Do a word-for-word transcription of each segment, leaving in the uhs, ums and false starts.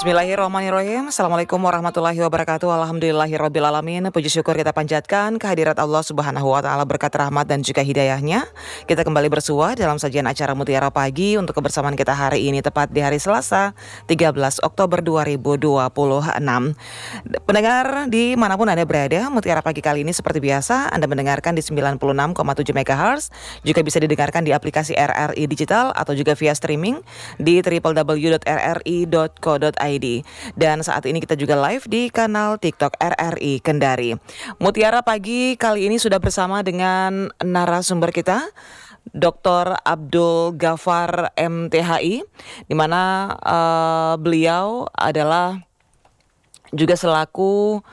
Bismillahirrahmanirrahim. Assalamualaikum warahmatullahi wabarakatuh. Alhamdulillahirrabbilalamin. Puji syukur kita panjatkan kehadirat Allah subhanahu wa ta'ala, berkat rahmat dan juga hidayahnya. Kita kembali bersua dalam sajian acara Mutiara Pagi untuk kebersamaan kita hari ini, tepat di hari Selasa tiga belas Oktober dua ribu dua puluh enam. Pendengar dimanapun Anda berada, Mutiara Pagi kali ini seperti biasa Anda mendengarkan di sembilan puluh enam koma tujuh megahertz. Juga bisa didengarkan di aplikasi R R I Digital atau juga via streaming di w w w dot r r i dot co dot i d. Dan saat ini kita juga live di kanal TikTok R R I Kendari. Mutiara Pagi kali ini sudah bersama dengan narasumber kita, Doktor Abdul Ghaffar M T H I, di mana uh, beliau adalah juga selaku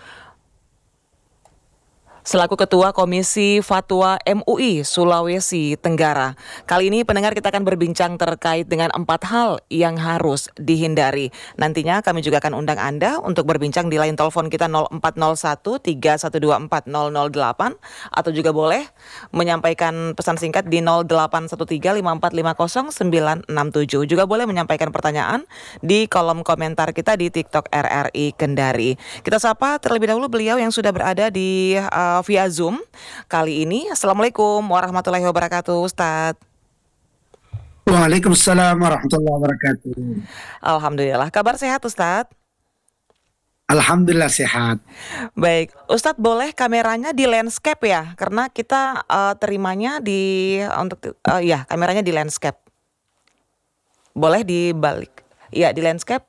selaku Ketua Komisi Fatwa M U I Sulawesi Tenggara. Kali ini pendengar kita akan berbincang terkait dengan empat hal yang harus dihindari. Nantinya kami juga akan undang Anda untuk berbincang di line telepon kita nol empat nol satu tiga satu dua empat nol nol delapan, atau juga boleh menyampaikan pesan singkat di nol delapan satu tiga lima empat lima nol sembilan enam tujuh. Juga boleh menyampaikan pertanyaan di kolom komentar kita di TikTok R R I Kendari. Kita sapa terlebih dahulu beliau yang sudah berada di uh, via Zoom kali ini. Assalamualaikum warahmatullahi wabarakatuh, Ustadz. Waalaikumsalam warahmatullahi wabarakatuh. Alhamdulillah, kabar sehat Ustadz? Alhamdulillah sehat. Baik, Ustadz boleh kameranya di landscape ya, karena kita uh, terimanya di untuk uh, ya kameranya di landscape. Boleh dibalik, ya di landscape.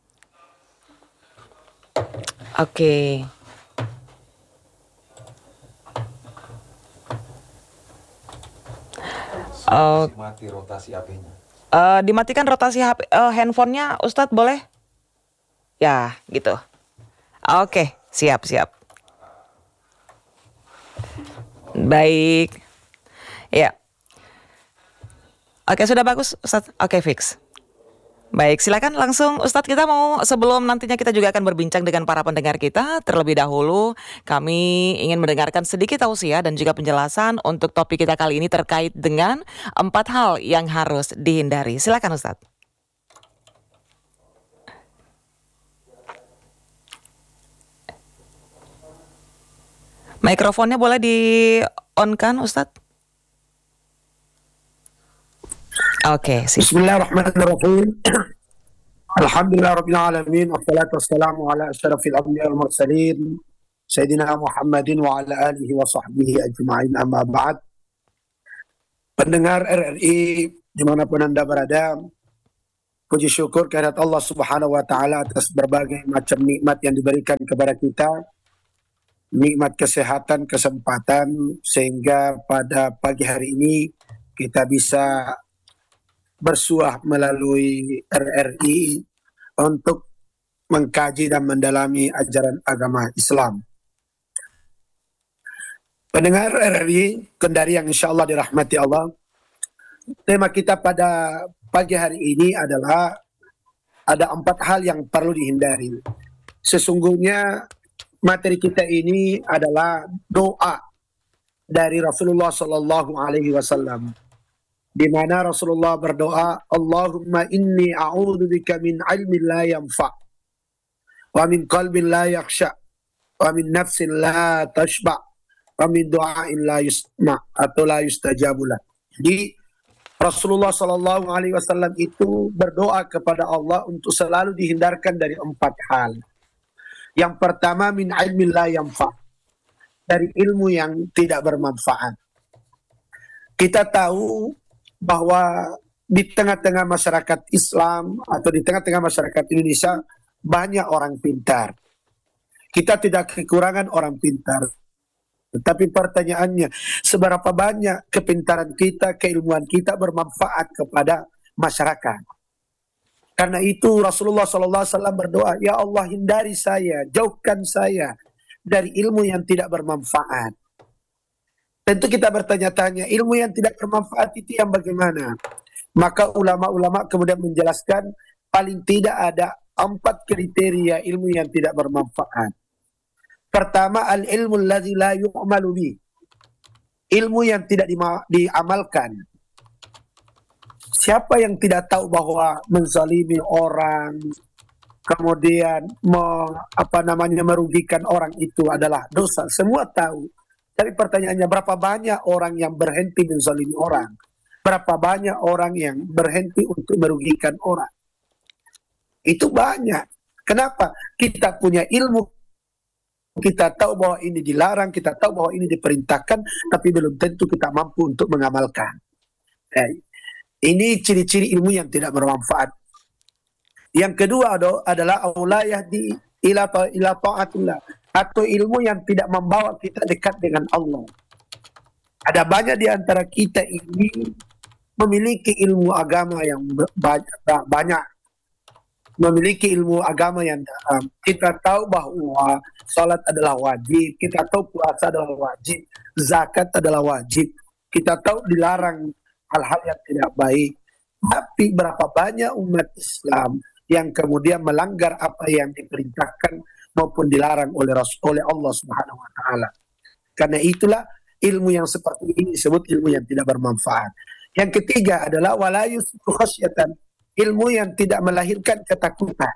Oke. Okay. Uh, mati rotasi H P-nya. Uh, dimatikan rotasi H P, uh, handphonenya, Ustadz boleh? Ya, gitu. Oke, okay, siap siap. Baik. Ya. Oke, okay, sudah bagus, Ustadz. Oke, okay, fix. Baik, silakan langsung Ustadz, kita mau sebelum nantinya kita juga akan berbincang dengan para pendengar kita, terlebih dahulu kami ingin mendengarkan sedikit tausiah dan juga penjelasan untuk topik kita kali ini terkait dengan empat hal yang harus dihindari. Silakan Ustadz. Mikrofonnya boleh di-on-kan Ustadz? Oke, okay, Bismillahirrahmanirrahim. Alhamdulillahirabbil alamin, wassalatu wassalamu ala asyrafil anbiya'i wal mursalin sayyidina Muhammadin wa ala alihi wa sahbihi ajma'in, amma ba'd. Pendengar R R I dimanapun Anda berada, puji syukur kehadirat Allah subhanahu wa ta'ala atas berbagai macam nikmat yang diberikan kepada kita. Nikmat kesehatan, kesempatan, sehingga pada pagi hari ini kita bisa bersuah melalui R R I untuk mengkaji dan mendalami ajaran agama Islam. Pendengar R R I Kendari yang insya Allah dirahmati Allah, tema kita pada pagi hari ini adalah ada empat hal yang perlu dihindari. Sesungguhnya materi kita ini adalah doa dari Rasulullah Sallallahu Alaihi Wasallam, di mana Rasulullah berdoa, Allahumma inni a'udzubika min ilmin la yanfa' wa min qalbin la yakhsha' wa min nafsin la tashba' wa min du'ain la yusma' atau la yustajabulah. Jadi Rasulullah Sallallahu Alaihi Wasallam itu berdoa kepada Allah untuk selalu dihindarkan dari empat hal. Yang pertama, min ilmin la yanfa', dari ilmu yang tidak bermanfaat. Kita tahu bahwa di tengah-tengah masyarakat Islam atau di tengah-tengah masyarakat Indonesia banyak orang pintar. Kita tidak kekurangan orang pintar. Tetapi pertanyaannya, seberapa banyak kepintaran kita, keilmuan kita bermanfaat kepada masyarakat? Karena itu Rasulullah shallallahu alaihi wasallam berdoa, ya Allah hindari saya, jauhkan saya dari ilmu yang tidak bermanfaat. Tentu kita bertanya-tanya, ilmu yang tidak bermanfaat itu yang bagaimana? Maka ulama-ulama kemudian menjelaskan, paling tidak ada empat kriteria ilmu yang tidak bermanfaat. Pertama, al-ilmu alladzi la yu'malu bih. Ilmu yang tidak diamalkan. Siapa yang tidak tahu bahwa menzalimi orang, kemudian me, apa namanya merugikan orang itu adalah dosa. Semua tahu. Tapi pertanyaannya, berapa banyak orang yang berhenti menzalimi orang? Berapa banyak orang yang berhenti untuk merugikan orang? Itu banyak. Kenapa? Kita punya ilmu, kita tahu bahwa ini dilarang, kita tahu bahwa ini diperintahkan, tapi belum tentu kita mampu untuk mengamalkan. Eh, ini ciri-ciri ilmu yang tidak bermanfaat. Yang kedua adalah aulayah di ila ila taatillah, atau ilmu yang tidak membawa kita dekat dengan Allah. Ada banyak di antara kita ini memiliki ilmu agama yang banyak, banyak memiliki ilmu agama yang dalam. Kita tahu bahwa salat adalah wajib, kita tahu puasa adalah wajib, zakat adalah wajib, kita tahu dilarang hal-hal yang tidak baik. Tapi berapa banyak umat Islam yang kemudian melanggar apa yang diperintahkan maupun dilarang oleh Rasul, oleh Allah Subhanahu wa taala. Karena itulah ilmu yang seperti ini disebut ilmu yang tidak bermanfaat. Yang ketiga adalah walayus khasyatan, ilmu yang tidak melahirkan ketakutan.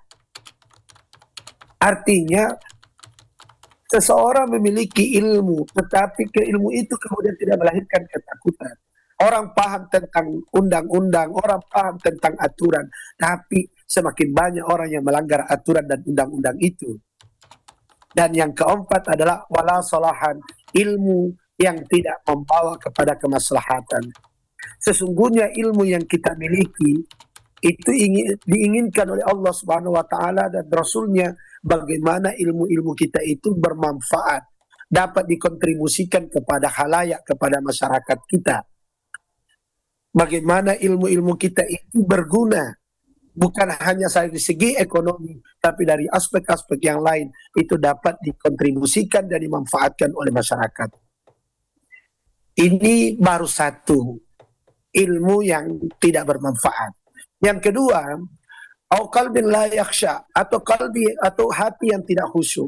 Artinya seseorang memiliki ilmu, tetapi ke ilmu itu kemudian tidak melahirkan ketakutan. Orang paham tentang undang-undang, orang paham tentang aturan, tapi semakin banyak orang yang melanggar aturan dan undang-undang itu. Dan yang keempat adalah wala salahan, ilmu yang tidak membawa kepada kemaslahatan. Sesungguhnya ilmu yang kita miliki itu ingin, diinginkan oleh Allah Subhanahu wa taala dan Rasulnya, bagaimana ilmu-ilmu kita itu bermanfaat, dapat dikontribusikan kepada khalayak, kepada masyarakat kita. Bagaimana ilmu-ilmu kita itu berguna, bukan hanya dari segi ekonomi, tapi dari aspek-aspek yang lain itu dapat dikontribusikan dan dimanfaatkan oleh masyarakat. Ini baru satu ilmu yang tidak bermanfaat. Yang kedua, au qalbin la yakhsha, atau kalbi atau hati yang tidak khusyuk.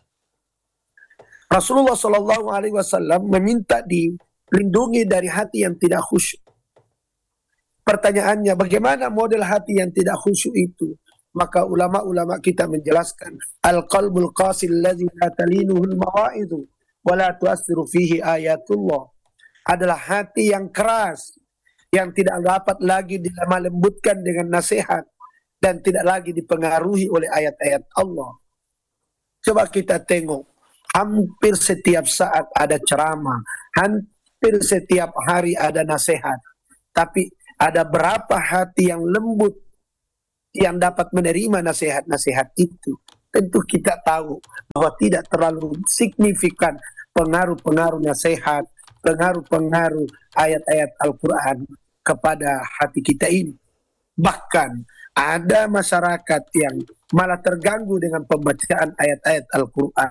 Rasulullah Shallallahu Alaihi Wasallam meminta dilindungi dari hati yang tidak khusyuk. Pertanyaannya, bagaimana model hati yang tidak khusyuk itu? Maka ulama-ulama kita menjelaskan, al-qalbul qasil ladzi la talinuhul mawa'idhu wa la tu'assiru fihi ayatullah, adalah hati yang keras, yang tidak dapat lagi dilemah lembutkan dengan nasihat dan tidak lagi dipengaruhi oleh ayat-ayat Allah. Coba kita tengok, hampir setiap saat ada ceramah, hampir setiap hari ada nasihat, tapi ada berapa hati yang lembut yang dapat menerima nasihat-nasihat itu? Tentu kita tahu bahwa tidak terlalu signifikan pengaruh-pengaruh nasihat, pengaruh-pengaruh ayat-ayat Al-Quran kepada hati kita ini. Bahkan ada masyarakat yang malah terganggu dengan pembacaan ayat-ayat Al-Quran.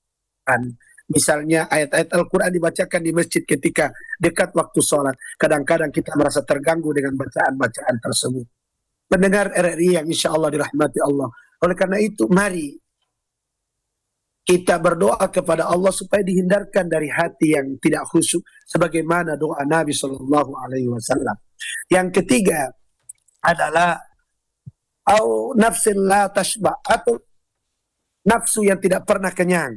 Misalnya ayat-ayat Al-Quran dibacakan di masjid ketika dekat waktu sholat. Kadang-kadang kita merasa terganggu dengan bacaan-bacaan tersebut. Pendengar R R I yang insya Allah dirahmati Allah. Oleh karena itu, mari kita berdoa kepada Allah supaya dihindarkan dari hati yang tidak khusyuk, sebagaimana doa Nabi Shallallahu Alaihi Wasallam. Yang ketiga adalah au nafsin la tashba, atau nafsu yang tidak pernah kenyang.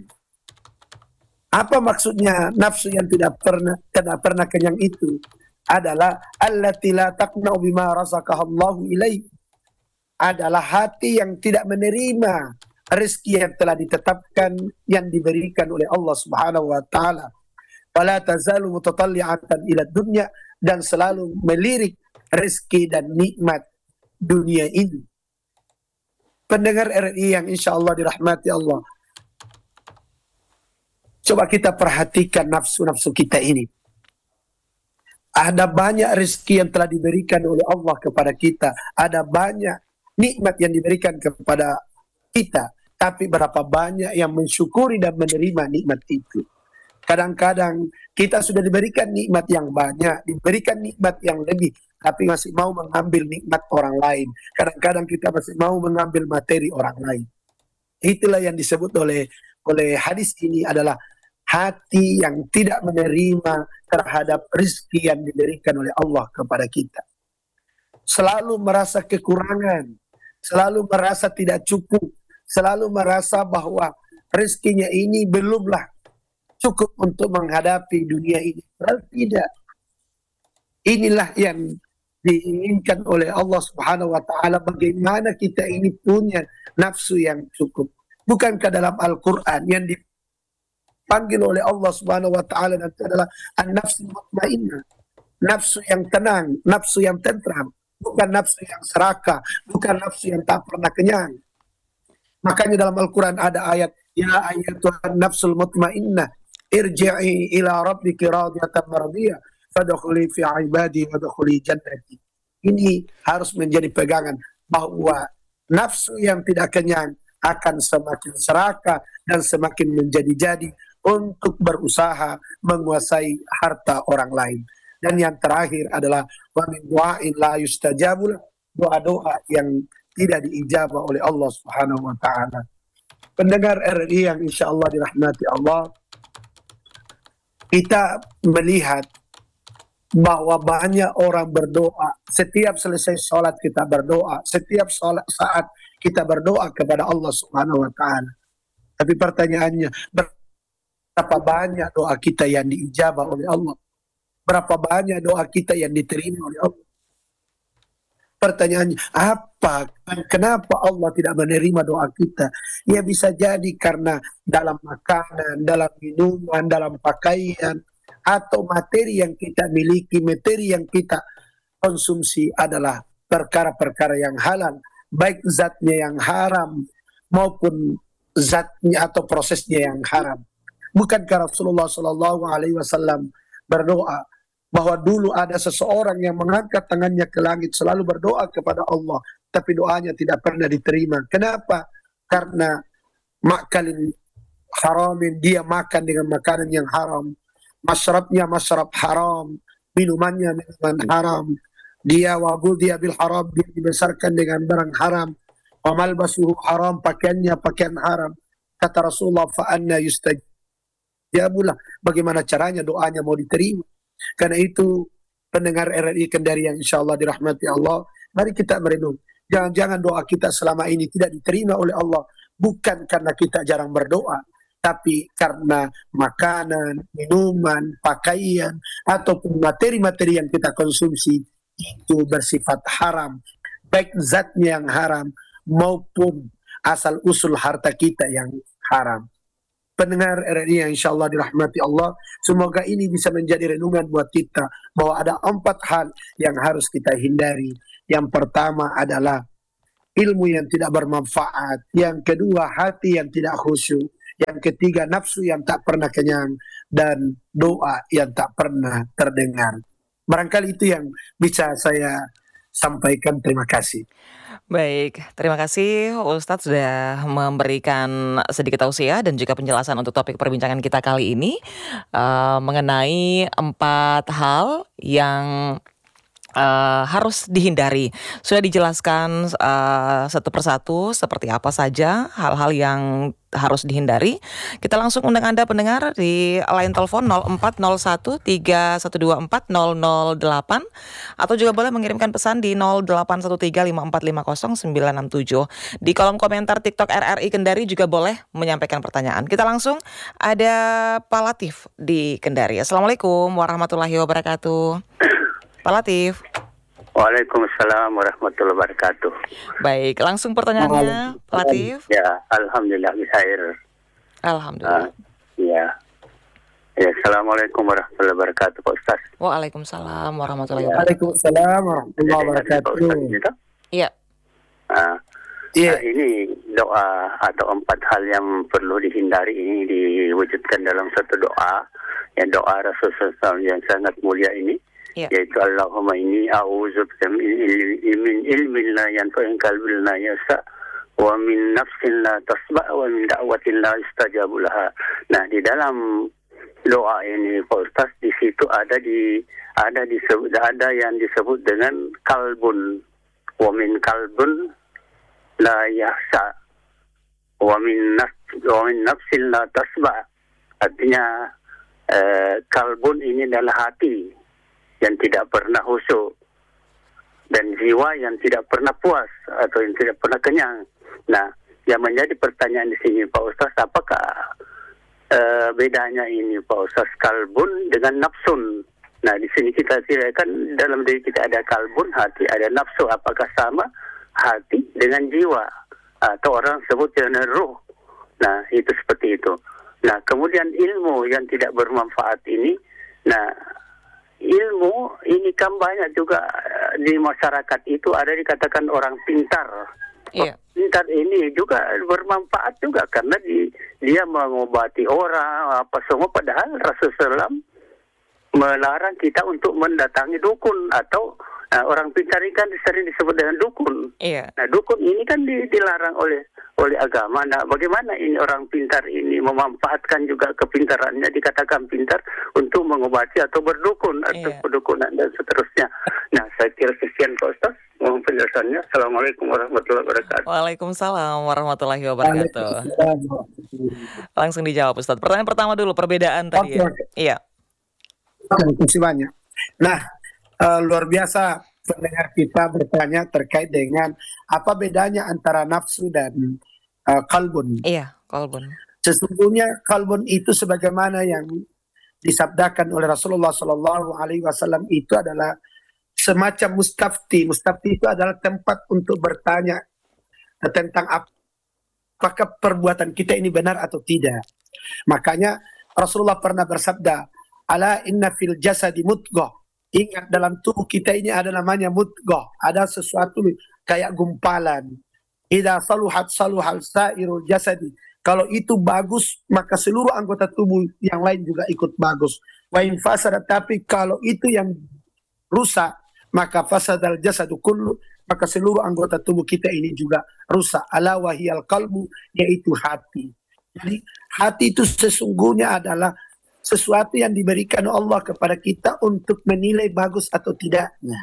Apa maksudnya nafsu yang tidak pernah tidak pernah kenyang itu? Adalah allati la taqna'u bima razaqahallahu ilaihi, adalah hati yang tidak menerima rezeki yang telah ditetapkan, yang diberikan oleh Allah Subhanahu wa taala. Wala tazalu mutatalli'atan ila dunya, dan selalu melirik rezeki dan nikmat dunia ini. Pendengar R R I yang insya Allah dirahmati Allah, coba kita perhatikan nafsu-nafsu kita ini. Ada banyak rezeki yang telah diberikan oleh Allah kepada kita. Ada banyak nikmat yang diberikan kepada kita. Tapi berapa banyak yang mensyukuri dan menerima nikmat itu? Kadang-kadang kita sudah diberikan nikmat yang banyak, diberikan nikmat yang lebih, tapi masih mau mengambil nikmat orang lain. Kadang-kadang kita masih mau mengambil materi orang lain. Itulah yang disebut oleh oleh hadis ini adalah hati yang tidak menerima terhadap rezeki yang diberikan oleh Allah kepada kita. Selalu merasa kekurangan, selalu merasa tidak cukup, selalu merasa bahwa rezekinya ini belumlah cukup untuk menghadapi dunia ini. Padahal tidak. Inilah yang diinginkan oleh Allah Subhanahu wa taala, bagaimana kita ini punya nafsu yang cukup. Bukankah dalam Al-Qur'an yang dipanggil oleh Allah Subhanahu wa taala nanti adalah an-nafsul mutmainnah, nafsu yang tenang, nafsu yang tentram, bukan nafsu yang serakah, bukan nafsu yang tak pernah kenyang. Makanya dalam Al-Qur'an ada ayat, ya ayyatuhan nafsul mutmainnah irji'i ila rabbiki radiyatan mardiyah fadkhuli fi ibadi wadkhuli jannati. Ini harus menjadi pegangan bahwa nafsu yang tidak kenyang akan semakin serakah dan semakin menjadi-jadi untuk berusaha menguasai harta orang lain. Dan yang terakhir adalah wa min du'ain la yustajabu, doa-doa yang tidak diijabah oleh Allah Subhanahu wa taala. Pendengar R R I yang insyaallah dirahmati Allah, kita melihat bahwa banyak orang berdoa, setiap selesai sholat kita berdoa, setiap sholat saat kita berdoa kepada Allah Subhanahu wa taala. Tapi pertanyaannya, berapa banyak doa kita yang diijabah oleh Allah? Berapa banyak doa kita yang diterima oleh Allah? Pertanyaannya, apa dan kenapa Allah tidak menerima doa kita? Ya bisa jadi karena dalam makanan, dalam minuman, dalam pakaian, atau materi yang kita miliki, materi yang kita konsumsi adalah perkara-perkara yang halal, baik zatnya yang haram maupun zatnya atau prosesnya yang haram. Bukankah Rasulullah Shallallahu Alaihi Wasallam berdoa bahwa dulu ada seseorang yang mengangkat tangannya ke langit selalu berdoa kepada Allah, tapi doanya tidak pernah diterima. Kenapa? Karena makalin haramin, dia makan dengan makanan yang haram, masyrabnya masyrab haram, minumannya minuman haram, dia wagul dia bil haram, dia dibesarkan dengan barang haram, wa malbasuhu haram, pakaiannya pakaian haram. Kata Rasulullah, fa anna yustajabulah, bagaimana caranya doanya mau diterima? Karena itu pendengar R R I Kendari yang insyaallah dirahmati Allah, mari kita merenung. Jangan-jangan doa kita selama ini tidak diterima oleh Allah bukan karena kita jarang berdoa, tapi karena makanan, minuman, pakaian, ataupun materi-materi yang kita konsumsi itu bersifat haram, baik zatnya yang haram maupun asal usul harta kita yang haram. Pendengar R R I yang insyaallah dirahmati Allah, semoga ini bisa menjadi renungan buat kita bahwa ada empat hal yang harus kita hindari. Yang pertama adalah ilmu yang tidak bermanfaat, yang kedua hati yang tidak khusyuk, yang ketiga nafsu yang tak pernah kenyang, dan doa yang tak pernah terdengar. Barangkali itu yang bisa saya sampaikan. Terima kasih. Baik, terima kasih Ustadz sudah memberikan sedikit tausiah dan juga penjelasan untuk topik perbincangan kita kali ini uh, mengenai empat hal yang Uh, harus dihindari. Sudah dijelaskan uh, satu persatu seperti apa saja hal-hal yang harus dihindari. Kita langsung undang Anda pendengar di line telepon nol empat nol satu tiga satu dua empat nol nol delapan atau juga boleh mengirimkan pesan di nol delapan satu tiga lima empat lima nol sembilan enam tujuh. Di kolom komentar TikTok R R I Kendari juga boleh menyampaikan pertanyaan. Kita langsung ada Pak Latif di Kendari. Assalamualaikum warahmatullahi wabarakatuh. Pak Latif. Waalaikumsalam warahmatullahi wabarakatuh. Baik, langsung pertanyaannya, Pak Latif. Ya, alhamdulillah bisair. Alhamdulillah. Uh, ya. Ya, assalamualaikum warahmatullahi wabarakatuh, Pak Ustaz. Waalaikumsalam warahmatullahi Ya. wabarakatuh. Waalaikumsalam warahmatullahi wabarakatuh. Iya. Uh, Iya. uh, ini doa atau empat hal yang perlu dihindari ini diwujudkan dalam satu doa, yang doa Rasulullah shallallahu alaihi wasallam yang sangat mulia ini. Ya. Yaitu Allahumma inni a'udzubika min ilmin ilmin la yanfa'u qalbin la yasa wa min nafsin la tasba wa min da'watin la yustajabu laha. Nah, di dalam doa ini Pak Ustaz, di situ ada di ada disebut ada yang disebut dengan kalbun, wa min kalbun la yasa wa min nafs wa min nafsin la tasba. Artinya eh, kalbun ini adalah hati yang tidak pernah khusyuk, dan jiwa yang tidak pernah puas atau yang tidak pernah kenyang. Nah, yang menjadi pertanyaan di sini Pak Ustaz, apakah uh, bedanya ini Pak Ustaz, kalbun dengan nafsun? Nah, di sini kita tidak kan dalam diri kita ada kalbun, hati, ada nafsu. Apakah sama hati dengan jiwa? Atau orang sebut dengan ruh. Nah, itu seperti itu. Nah, kemudian ilmu yang tidak bermanfaat ini, nah, ilmu ini kan banyak juga di masyarakat itu ada dikatakan orang pintar. Iya. Pintar ini juga bermanfaat juga karena di, dia mengobati orang, apa semua. Padahal Rasulullah melarang kita untuk mendatangi dukun atau uh, orang pintar ini kan sering disebut dengan dukun. Iya. Nah, dukun ini kan di, dilarang oleh oleh agama. Nah, bagaimana ini orang pintar ini memanfaatkan juga kepintarannya, dikatakan pintar untuk mengobati atau berdukun atau Iya. perdukunan dan seterusnya. Nah, saya kira sekian Pak Ustaz. Mohon penjelasannya. Assalamualaikum warahmatullahi wabarakatuh. Waalaikumsalam warahmatullahi wabarakatuh. Waalaikumsalam. Langsung dijawab Ustadz. Pertanyaan pertama dulu, perbedaan tadi ya. Oke. Iya. Terima kasih banyak. Nah, uh, luar biasa pendengar kita bertanya terkait dengan apa bedanya antara nafsu dan uh, kalbun. Iya, kalbun. Sesungguhnya kalbun itu sebagaimana yang disabdakan oleh Rasulullah Shallallahu Alaihi Wasallam itu adalah semacam mustafti. Mustafti itu adalah tempat untuk bertanya tentang apakah perbuatan kita ini benar atau tidak. Makanya Rasulullah pernah bersabda, ala inna fil jasadi mudghah. Ingat, dalam tubuh kita ini ada namanya mudghah, ada sesuatu kayak gumpalan. Idza saluhat saluhal sairul jasadi. Kalau itu bagus, maka seluruh anggota tubuh yang lain juga ikut bagus. Wa in fasada, tapi kalau itu yang rusak, maka fasadal jasadu kullu, maka seluruh anggota tubuh kita ini juga rusak. Ala wahiyal qalbu, yaitu hati. Jadi hati itu sesungguhnya adalah sesuatu yang diberikan Allah kepada kita untuk menilai bagus atau tidaknya.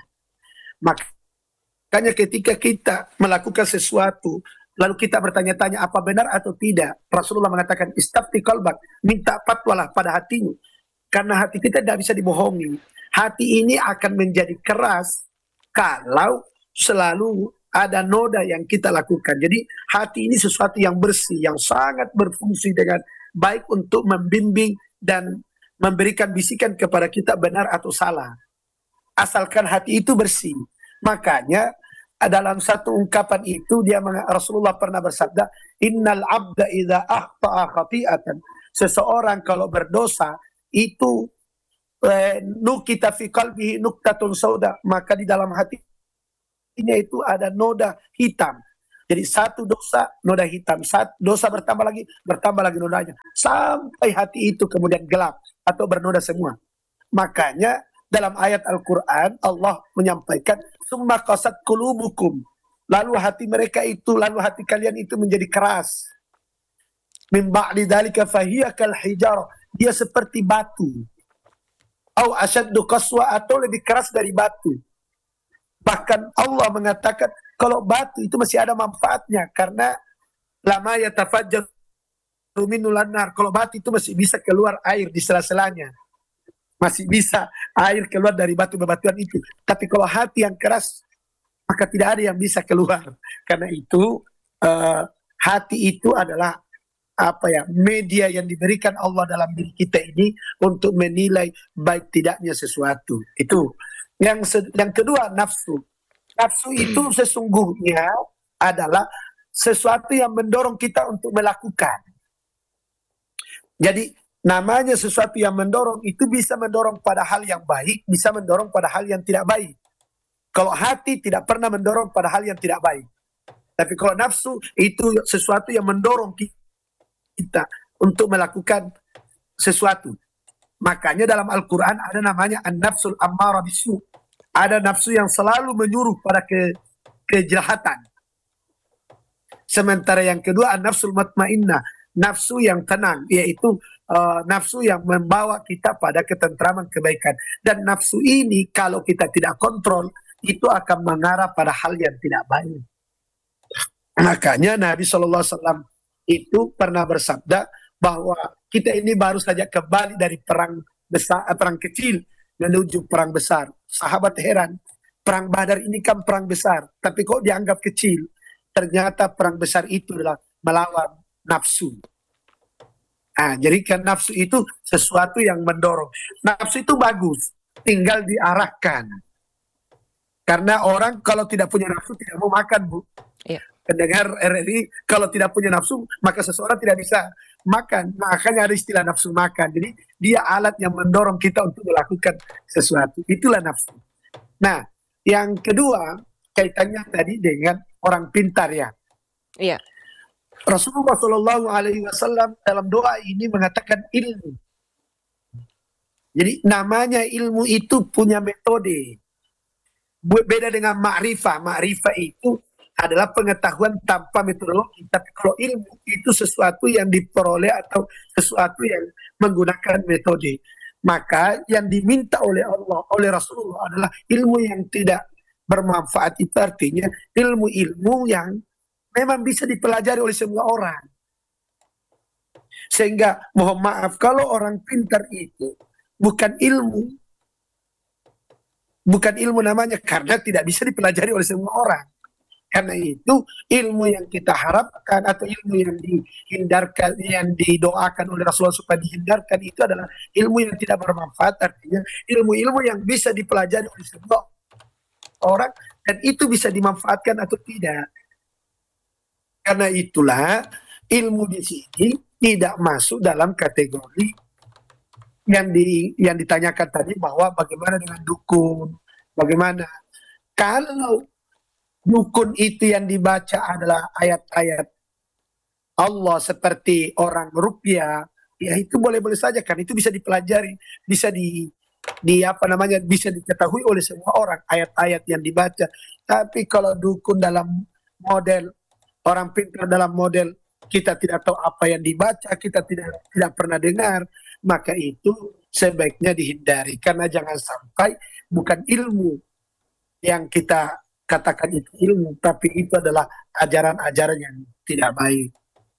Makanya ketika kita melakukan sesuatu, lalu kita bertanya-tanya apa benar atau tidak, Rasulullah mengatakan, istafti qalbak, minta fatwalah pada hatimu. Karena hati kita tidak bisa dibohongi. Hati ini akan menjadi keras kalau selalu ada noda yang kita lakukan. Jadi hati ini sesuatu yang bersih, yang sangat berfungsi dengan baik untuk membimbing dan memberikan bisikan kepada kita benar atau salah. Asalkan hati itu bersih. Makanya dalam satu ungkapan itu dia Rasulullah pernah bersabda, innal abda idza akhta'a khati'atan. Seseorang kalau berdosa itu eh, nukita fi qalbihi nuktatun sauda, maka di dalam hatinya itu ada noda hitam. Jadi satu dosa, noda hitam. Satu dosa bertambah lagi, bertambah lagi nodanya. Sampai hati itu kemudian gelap atau bernoda semua. Makanya dalam ayat Al-Quran Allah menyampaikan, summa qasat qulubukum. Lalu hati mereka itu, lalu hati kalian itu menjadi keras. Min ba'di dzalika fahiya kal hijarah. Dia seperti batu. Au asyaddu qaswa, atau lebih keras dari batu. Bahkan Allah mengatakan kalau batu itu masih ada manfaatnya karena lama yatafajjaru minhu lan-nar. Kalau batu itu masih bisa keluar air di sela-selanya. Masih bisa air keluar dari batu bebatuan itu. Tapi kalau hati yang keras, maka tidak ada yang bisa keluar. Karena itu uh, hati itu adalah apa ya, media yang diberikan Allah dalam diri kita ini untuk menilai baik tidaknya sesuatu. Itu. Yang yang kedua, nafsu. Nafsu itu sesungguhnya adalah sesuatu yang mendorong kita untuk melakukan. Jadi namanya sesuatu yang mendorong itu bisa mendorong pada hal yang baik, bisa mendorong pada hal yang tidak baik. Kalau hati tidak pernah mendorong pada hal yang tidak baik. Tapi kalau nafsu itu sesuatu yang mendorong kita untuk melakukan sesuatu. Makanya dalam Al-Quran ada namanya an-nafsul ammarah bisu. Ada nafsu yang selalu menyuruh pada ke, kejahatan. Sementara yang kedua an-nafsul mutmainnah, nafsu yang tenang, yaitu uh, nafsu yang membawa kita pada ketentraman kebaikan. Dan nafsu ini kalau kita tidak kontrol, itu akan mengarah pada hal yang tidak baik. Makanya Nabi shallallahu alaihi wasallam itu pernah bersabda bahwa kita ini baru saja kembali dari perang besar, perang kecil menuju perang besar. Sahabat heran, perang Badar ini kan perang besar, tapi kok dianggap kecil? Ternyata perang besar itu adalah melawan nafsu. Nah, jadi kan nafsu itu sesuatu yang mendorong. Nafsu itu bagus, tinggal diarahkan. Karena orang kalau tidak punya nafsu tidak mau makan, Bu. Iya. Pendengar R R I, kalau tidak punya nafsu, maka seseorang tidak bisa makan. Makanya ada istilah nafsu makan. Jadi dia alat yang mendorong kita untuk melakukan sesuatu. Itulah nafsu. Nah, yang kedua, kaitannya tadi dengan orang pintar ya. Iya. Rasulullah Shallallahu Alaihi Wasallam dalam doa ini mengatakan ilmu. Jadi namanya ilmu itu punya metode. Beda dengan ma'rifah. Ma'rifah itu adalah pengetahuan tanpa metodologi. Tapi kalau ilmu itu sesuatu yang diperoleh atau sesuatu yang menggunakan metode. Maka yang diminta oleh Allah, oleh Rasulullah adalah ilmu yang tidak bermanfaat. Itu artinya ilmu-ilmu yang memang bisa dipelajari oleh semua orang. Sehingga mohon maaf, kalau orang pintar itu bukan ilmu, bukan ilmu namanya, karena tidak bisa dipelajari oleh semua orang. Karena itu ilmu yang kita harapkan atau ilmu yang dihindarkan, yang didoakan oleh Rasulullah supaya dihindarkan, itu adalah ilmu yang tidak bermanfaat. Artinya ilmu-ilmu yang bisa dipelajari oleh semua orang dan itu bisa dimanfaatkan atau tidak. Karena itulah ilmu di sini tidak masuk dalam kategori yang di yang ditanyakan tadi, bahwa bagaimana dengan dukun, bagaimana kalau dukun itu yang dibaca adalah ayat-ayat Allah seperti orang ruqyah, ya itu boleh-boleh saja, kan itu bisa dipelajari, bisa di di apa namanya bisa diketahui oleh semua orang ayat-ayat yang dibaca. Tapi kalau dukun dalam model orang pintar, dalam model kita tidak tahu apa yang dibaca, kita tidak tidak pernah dengar, maka itu sebaiknya dihindari. Karena jangan sampai bukan ilmu yang kita katakan itu ilmu, tapi itu adalah ajaran-ajaran yang tidak baik.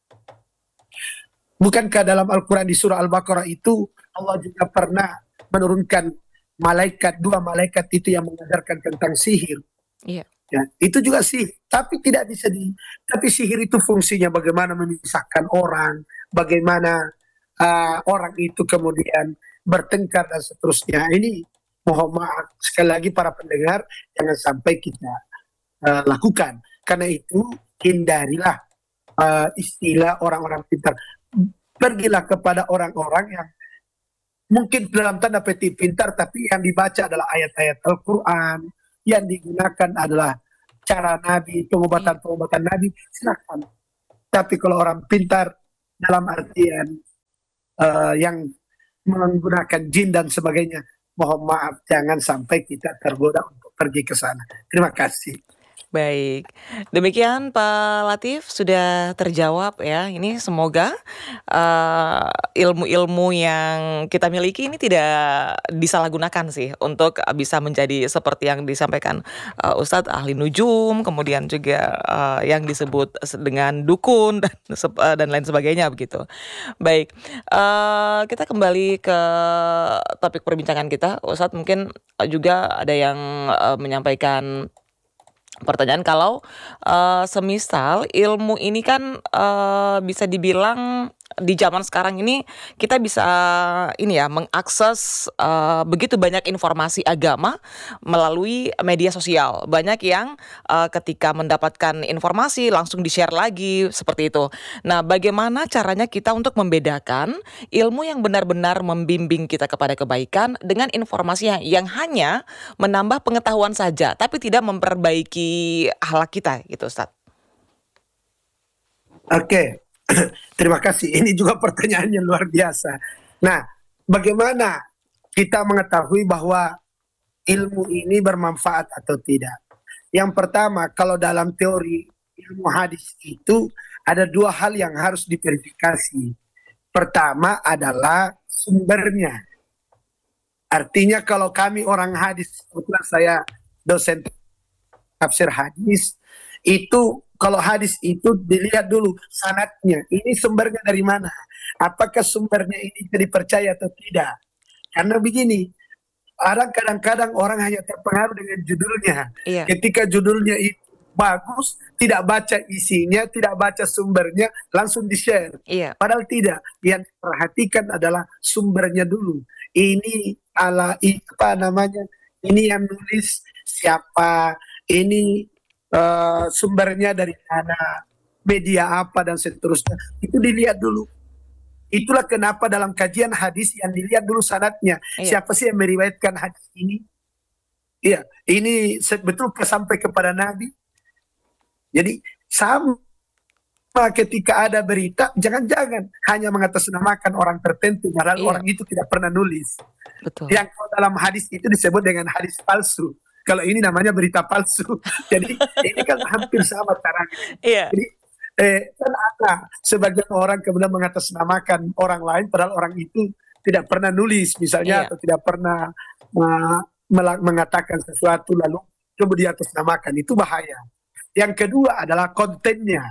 Bukankah dalam Al-Quran di surah Al-Baqarah itu Allah juga pernah menurunkan malaikat, dua malaikat itu yang mengajarkan tentang sihir. Iya. Ya, itu juga sih, tapi tidak bisa di. Tapi sihir itu fungsinya bagaimana memisahkan orang, bagaimana uh, orang itu kemudian bertengkar dan seterusnya. Ini mohon maaf sekali lagi para pendengar, jangan sampai kita uh, lakukan. Karena itu hindarilah uh, istilah orang-orang pintar. Pergilah kepada orang-orang yang mungkin dalam tanda petik pintar, tapi yang dibaca adalah ayat-ayat Al-Quran, yang digunakan adalah cara Nabi, pengobatan-pengobatan Nabi, silakan. Tapi kalau orang pintar dalam artian uh, yang menggunakan jin dan sebagainya, mohon maaf, jangan sampai kita tergoda untuk pergi ke sana. Terima kasih. Baik, demikian Pak Latif sudah terjawab ya. Ini semoga uh, ilmu-ilmu yang kita miliki ini tidak disalahgunakan sih untuk bisa menjadi seperti yang disampaikan uh, Ustadz ahli nujum, kemudian juga uh, yang disebut dengan dukun dan uh, dan lain sebagainya begitu. Baik, uh, kita kembali ke topik perbincangan kita, Ustadz. Mungkin juga ada yang uh, menyampaikan pertanyaan, kalau uh, semisal ilmu ini kan uh, bisa dibilang di zaman sekarang ini kita bisa ini ya mengakses uh, begitu banyak informasi agama melalui media sosial. Banyak yang uh, ketika mendapatkan informasi langsung di-share lagi seperti itu. Nah, bagaimana caranya kita untuk membedakan ilmu yang benar-benar membimbing kita kepada kebaikan dengan informasi yang, yang hanya menambah pengetahuan saja tapi tidak memperbaiki akhlak kita gitu, Ustaz? Oke. Okay. Terima kasih. Ini juga pertanyaan yang luar biasa. Nah, bagaimana kita mengetahui bahwa ilmu ini bermanfaat atau tidak? Yang pertama, kalau dalam teori ilmu hadis itu ada dua hal yang harus diverifikasi. Pertama adalah sumbernya. Artinya kalau kami orang hadis, kebetulan saya dosen tafsir hadis, itu kalau hadis itu dilihat dulu sanadnya, ini sumbernya dari mana, apakah sumbernya ini bisa dipercaya atau tidak. Karena begini, ada kadang-kadang orang hanya terpengaruh dengan judulnya. Iya. Ketika judulnya itu bagus, tidak baca isinya, tidak baca sumbernya, langsung di-share. Iya. Padahal tidak. Yang perhatikan adalah sumbernya dulu. Ini ala apa namanya? Ini yang nulis siapa? Ini uh, sumbernya dari mana? Media apa dan seterusnya. Itu dilihat dulu. Itulah kenapa dalam kajian hadis yang dilihat dulu sanadnya. Iya. Siapa sih yang meriwayatkan hadis ini? Iya, ini betul sampai kepada Nabi. Jadi sama ketika ada berita, jangan-jangan hanya mengatasnamakan orang tertentu, padahal Iya. orang itu tidak pernah nulis. Betul. Yang dalam hadis itu disebut dengan hadis palsu. Kalau ini namanya berita palsu. Jadi ini kan hampir sama caranya. Iya. Jadi eh, kan ada sebagian orang kemudian mengatasnamakan orang lain, padahal orang itu tidak pernah nulis misalnya, Iya. atau tidak pernah uh, mengatakan sesuatu lalu kemudian atasnamakan. Itu bahaya. Yang kedua adalah kontennya.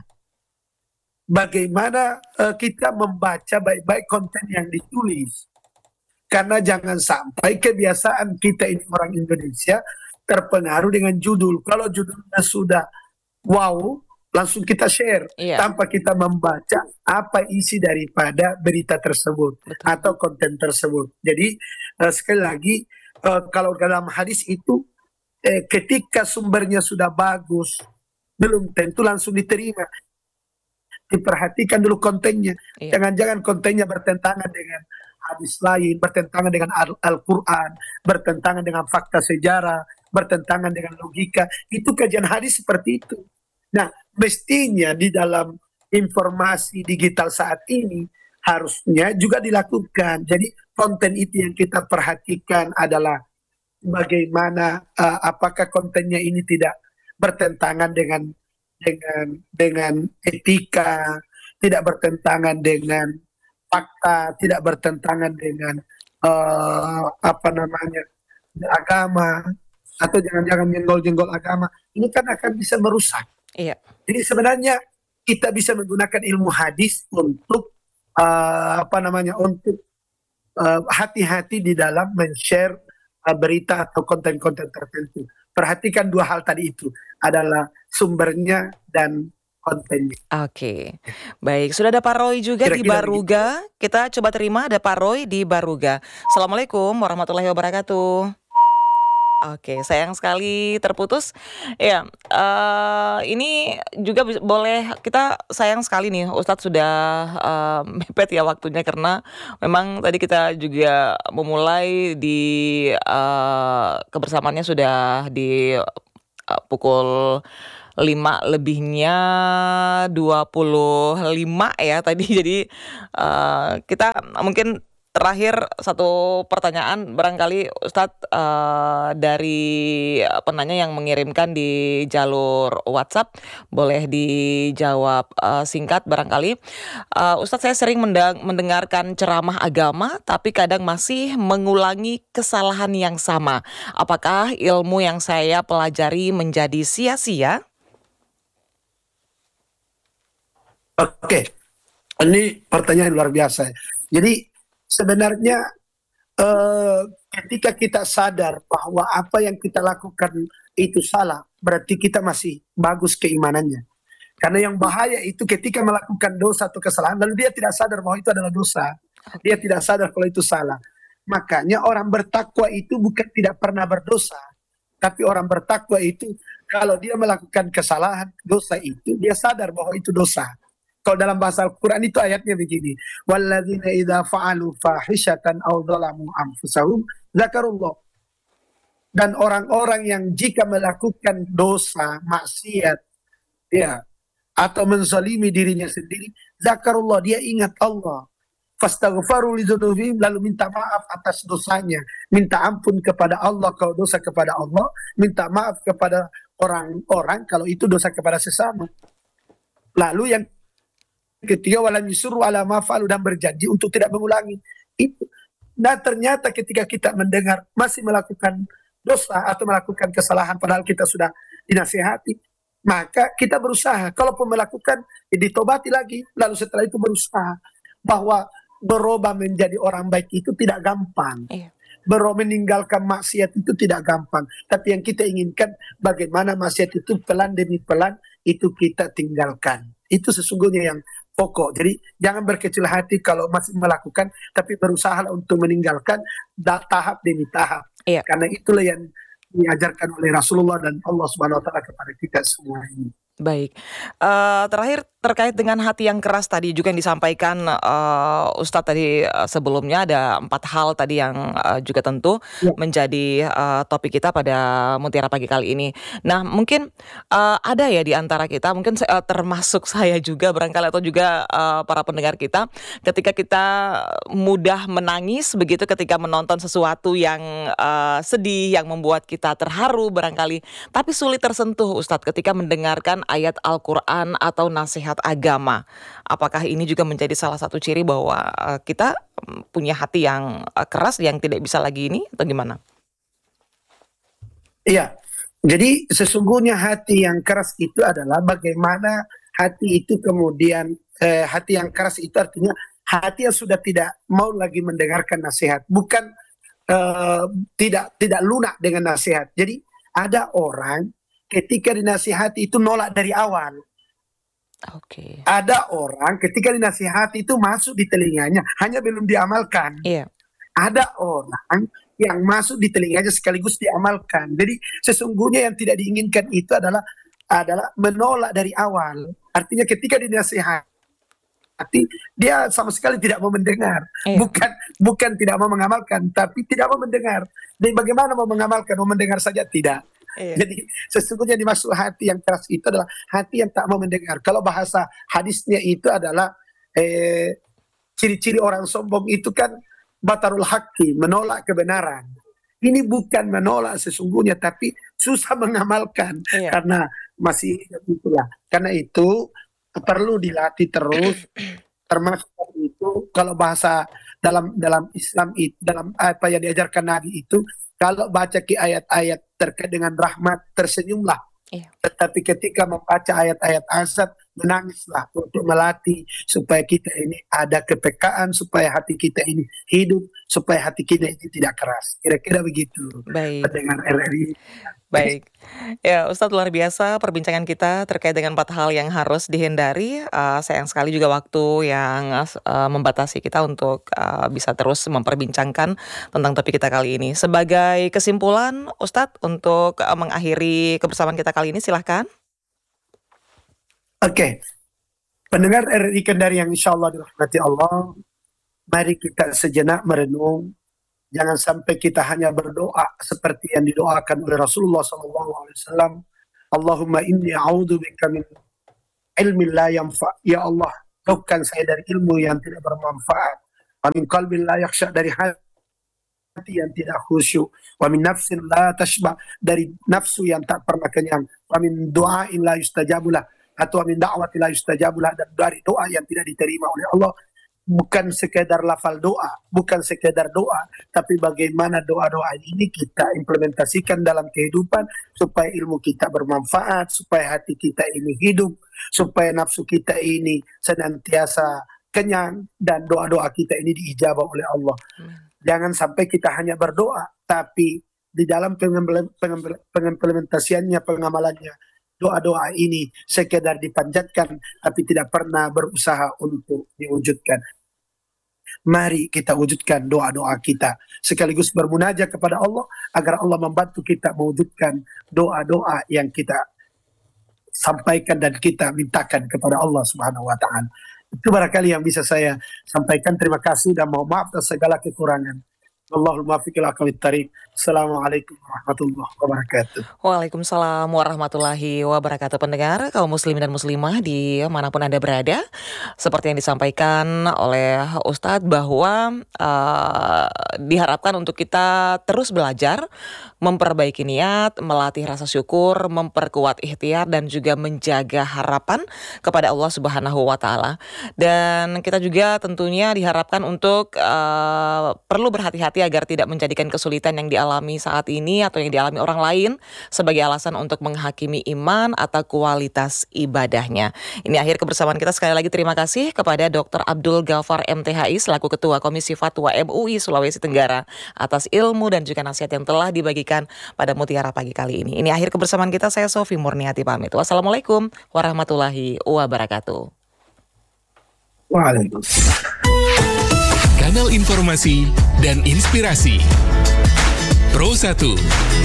Bagaimana uh, kita membaca baik-baik konten yang ditulis. Karena jangan sampai kebiasaan kita ini orang Indonesia terpengaruh dengan judul. Kalau judulnya sudah wow, langsung kita share. Iya. Tanpa kita membaca apa isi daripada berita tersebut. Betul. Atau konten tersebut. Jadi uh, sekali lagi, uh, kalau dalam hadis itu, eh, ketika sumbernya sudah bagus, belum tentu langsung diterima. Diperhatikan dulu kontennya. Iya. Jangan-jangan kontennya bertentangan dengan hadis lain, bertentangan dengan Al- Al-Quran, bertentangan dengan fakta sejarah, bertentangan dengan logika. Itu kajian hadis seperti itu. Nah, mestinya di dalam informasi digital saat ini harusnya juga dilakukan. Jadi konten itu yang kita perhatikan adalah bagaimana, uh, apakah kontennya ini tidak bertentangan dengan dengan dengan etika, tidak bertentangan dengan fakta, tidak bertentangan dengan uh, apa namanya agama, atau jangan-jangan nyenggol-nyenggol agama. Ini kan akan bisa merusak. Iya. Jadi sebenarnya kita bisa menggunakan ilmu hadis untuk uh, apa namanya untuk uh, hati-hati di dalam men-share uh, berita atau konten-konten tertentu. Perhatikan dua hal tadi itu adalah sumbernya dan kontennya. Oke, baik. Sudah ada Pak Roy juga di Kira-kira Baruga. Kita coba terima, ada Pak Roy di Baruga. Assalamualaikum warahmatullahi wabarakatuh. Oke, sayang sekali terputus. Ya, eh, ini juga bis- boleh kita sayang sekali nih, Ustadz sudah eh, mepet ya waktunya karena memang tadi kita juga memulai di eh, kebersamaannya sudah di eh, pukul lima lebihnya dua puluh lima ya tadi. Jadi eh, kita mungkin terakhir satu pertanyaan barangkali Ustadz, eh, dari penanya yang mengirimkan di jalur WhatsApp boleh dijawab eh, singkat barangkali. Eh, Ustadz, saya sering mendang- mendengarkan ceramah agama tapi kadang masih mengulangi kesalahan yang sama. Apakah ilmu yang saya pelajari menjadi sia-sia? Oke, ini pertanyaan luar biasa. Jadi sebenarnya eh, ketika kita sadar bahwa apa yang kita lakukan itu salah, berarti kita masih bagus keimanannya. Karena yang bahaya itu ketika melakukan dosa atau kesalahan, lalu dia tidak sadar bahwa itu adalah dosa. Dia tidak sadar kalau itu salah. Makanya orang bertakwa itu bukan tidak pernah berdosa. Tapi orang bertakwa itu kalau dia melakukan kesalahan, dosa itu, dia sadar bahwa itu dosa. Kalau dalam bahasa Al-Quran itu ayatnya begini. Walladzina idza fa'alu fahishatan aw dhalamu anfusahum zakarullah. Dan orang-orang yang jika melakukan dosa, maksiat, ya, atau menzalimi dirinya sendiri, zakarullah, dia ingat Allah. Fastaghfaru lidzunubihim, lalu minta maaf atas dosanya, minta ampun kepada Allah kalau dosa kepada Allah, minta maaf kepada orang-orang kalau itu dosa kepada sesama. Lalu yang ketiga, walam yusru ala ma fa'alu, dan berjanji untuk tidak mengulangi itu. Nah ternyata ketika kita mendengar masih melakukan dosa atau melakukan kesalahan padahal kita sudah dinasihati, maka kita berusaha, kalaupun melakukan ya ditobati lagi, lalu setelah itu berusaha. Bahwa berubah menjadi orang baik itu tidak gampang. Iya. Baru meninggalkan maksiat itu tidak gampang. Tapi yang kita inginkan bagaimana maksiat itu pelan demi pelan itu kita tinggalkan. Itu sesungguhnya yang pokok. Jadi jangan berkecil hati kalau masih melakukan, tapi berusaha untuk meninggalkan tahap demi tahap. Iya. Karena itulah yang diajarkan oleh Rasulullah dan Allah Subhanahu Wa Taala kepada kita semua ini. Baik, uh, terakhir terkait dengan hati yang keras tadi juga yang disampaikan uh, Ustadz tadi uh, sebelumnya ada empat hal tadi yang uh, juga tentu ya. menjadi uh, topik kita pada Mutiara Pagi kali ini. Nah mungkin uh, ada ya di antara kita, mungkin uh, termasuk saya juga barangkali atau juga uh, para pendengar kita, ketika kita mudah menangis begitu ketika menonton sesuatu yang uh, sedih, yang membuat kita terharu barangkali, tapi sulit tersentuh Ustadz ketika mendengarkan ayat Al-Quran atau nasihat agama. Apakah ini juga menjadi salah satu ciri bahwa uh, kita punya hati yang uh, keras yang tidak bisa lagi ini atau gimana? Iya, jadi sesungguhnya hati yang keras itu adalah bagaimana hati itu kemudian eh, hati yang keras itu artinya hati yang sudah tidak mau lagi mendengarkan nasihat, bukan eh, tidak tidak lunak dengan nasihat. Jadi ada orang ketika dinasihati itu nolak dari awal. Oke. Ada orang ketika dinasihati itu masuk di telinganya, hanya belum diamalkan. Iya. Ada orang yang masuk di telinganya sekaligus diamalkan. Jadi sesungguhnya yang tidak diinginkan itu adalah adalah menolak dari awal. Artinya ketika dinasihati dia sama sekali tidak mau mendengar. Iya. Bukan bukan tidak mau mengamalkan, tapi tidak mau mendengar. Dan bagaimana mau mengamalkan? Mau mendengar saja tidak. Iya. Jadi sesungguhnya dimaksud hati yang keras itu adalah hati yang tak mau mendengar. Kalau bahasa hadisnya itu adalah eh, ciri-ciri orang sombong itu kan batarul haqqi, menolak kebenaran. Ini bukan menolak sesungguhnya, tapi susah mengamalkan. Iya. Karena masih itulah. Karena itu perlu dilatih terus. Termasuk itu kalau bahasa dalam dalam Islam itu, dalam apa yang diajarkan Nabi itu, kalau baca ki ayat-ayat terkait dengan rahmat tersenyumlah. Iya. Tetapi ketika membaca ayat-ayat azab menangislah untuk melatih supaya kita ini ada kepekaan, supaya hati kita ini hidup, supaya hati kita ini tidak keras. Kira-kira begitu. Baik. Pendengar R R I. Baik, ya Ustadz luar biasa perbincangan kita terkait dengan empat hal yang harus dihindari. Uh, sayang sekali juga waktu yang uh, membatasi kita untuk uh, bisa terus memperbincangkan tentang topik kita kali ini. Sebagai kesimpulan Ustadz untuk uh, mengakhiri kebersamaan kita kali ini silahkan. Oke, okay. Pendengar R R I Kendari yang insya Allah dirahmati Allah, mari kita sejenak merenung. Jangan sampai kita hanya berdoa seperti yang didoakan oleh Rasulullah shallallahu alaihi wasallam. Allahumma inni a'udzubika min ilmin la yanfa. Ya Allah, jauhkan saya dari ilmu yang tidak bermanfaat. Wa min qalbin la yakhsha, dari hati yang tidak khusyuk. Wa min nafsin la tashba, dari nafsu yang tak pernah kenyang. Wa min du'ain la yustajabulah, atau min da'wati la yustajabulah, dan dari doa yang tidak diterima oleh Allah. Bukan sekedar lafal doa, bukan sekedar doa, tapi bagaimana doa-doa ini kita implementasikan dalam kehidupan supaya ilmu kita bermanfaat, supaya hati kita ini hidup, supaya nafsu kita ini senantiasa kenyang, dan doa-doa kita ini diijabah oleh Allah. Hmm. Jangan sampai kita hanya berdoa, tapi di dalam pengimplementasiannya, pengamalannya, doa-doa ini sekedar dipanjatkan tapi tidak pernah berusaha untuk diwujudkan. Mari kita wujudkan doa-doa kita, sekaligus bermunajat kepada Allah agar Allah membantu kita mewujudkan doa-doa yang kita sampaikan dan kita mintakan kepada Allah Subhanahu wa taala. Itu barangkali yang bisa saya sampaikan. Terima kasih dan mohon maaf atas segala kekurangan. Allahul muwaffiq ila aqwamit thariq. Assalamualaikum warahmatullahi wabarakatuh. Waalaikumsalam warahmatullahi wabarakatuh. Pendengar kaum muslimin dan muslimah di manapun Anda berada, seperti yang disampaikan oleh Ustadz bahwa uh, diharapkan untuk kita terus belajar, memperbaiki niat, melatih rasa syukur, memperkuat ikhtiar, dan juga menjaga harapan kepada Allah Subhanahu wa taala. Dan kita juga tentunya diharapkan untuk uh, perlu berhati-hati berhati-hati agar tidak menjadikan kesulitan yang dialami saat ini atau yang dialami orang lain sebagai alasan untuk menghakimi iman atau kualitas ibadahnya. Ini akhir kebersamaan kita. Sekali lagi terima kasih kepada Doktor Abdul Ghaffar M T H I selaku Ketua Komisi Fatwa M U I Sulawesi Tenggara atas ilmu dan juga nasihat yang telah dibagikan pada Mutiara Pagi kali ini. Ini akhir kebersamaan kita. Saya Sofi Murniati pamit. Wassalamualaikum warahmatullahi wabarakatuh. Waalaikumsalam. Kanal informasi dan inspirasi Pro satu.